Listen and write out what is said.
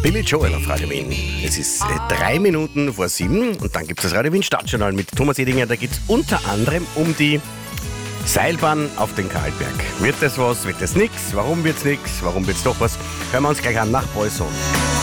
Billy Joel auf Radio Wien. Es ist 3 Minuten vor 7 und dann gibt es das Radio Wien Stadtjournal mit Thomas Edinger. Da geht es unter anderem um die Seilbahn auf den Karlberg. Wird das was? Wird das nix? Warum wird's nix? Warum wird's doch was? Hören wir uns gleich an nach Boyzone.